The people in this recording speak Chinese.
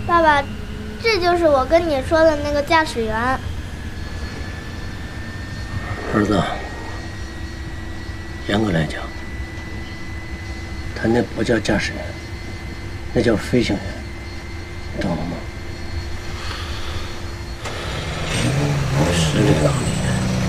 爸爸，这就是我跟你说的那个驾驶员。 儿子，严格来讲，他那不叫驾驶员，那叫飞行员。